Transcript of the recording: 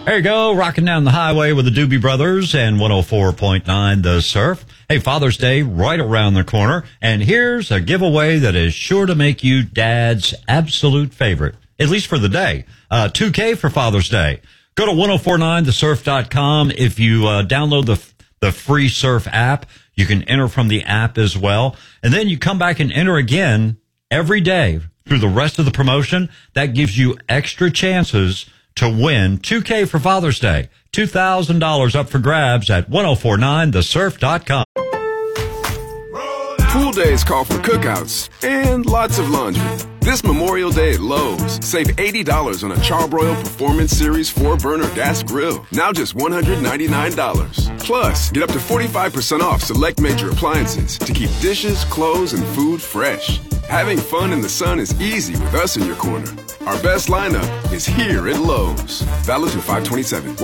There you go, rocking down the highway with the Doobie Brothers and 104.9 The Surf. Hey, Father's Day right around the corner, and here's a giveaway that is sure to make you Dad's absolute favorite, at least for the day. $2K for Father's Day. Go to 1049thesurf.com. If you download the free Surf app, you can enter from the app as well. And then you come back and enter again every day through the rest of the promotion. That gives you extra chances to win $2K for Father's Day. $2,000 up for grabs at 1049thesurf.com. Pool days call for cookouts and lots of laundry. This Memorial Day at Lowe's, save $80 on a Charbroil Performance Series 4-burner gas grill. Now just $199. Plus, get up to 45% off select major appliances to keep dishes, clothes, and food fresh. Having fun in the sun is easy with us in your corner. Our best lineup is here at Lowe's. Valid through 5/27.